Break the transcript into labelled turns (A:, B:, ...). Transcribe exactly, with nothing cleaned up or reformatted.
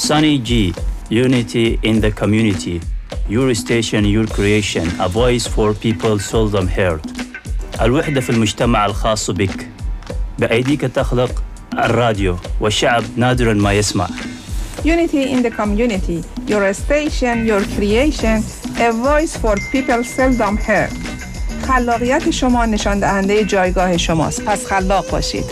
A: Sunny G, unity in the community. Your station, your creation, a voice for people seldom heard. الوحدة في المجتمع الخاص بك. بأيديك تخلق الراديو والشعب نادراً ما يسمع.
B: Unity in the community. Your station, your creation, a voice for people seldom heard. خلاقیت شما نشان دهنده جایگاه شماست. پس خلاق باشید.